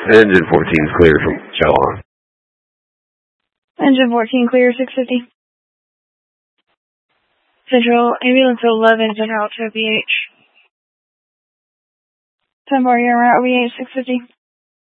Engine 14's clear from Chalon. Engine 14 clear, 650. Central Ambulance 11, General to OBH. 10 bar, you're on route OBH, 650.